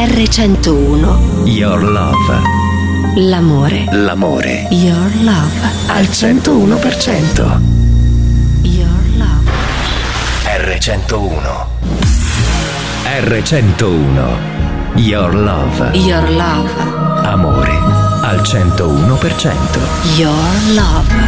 R101. Your love. L'amore. L'amore. Your love. Al 101%. Your love. R101. R101. Your love. Your love. Amore al 101%. Your love.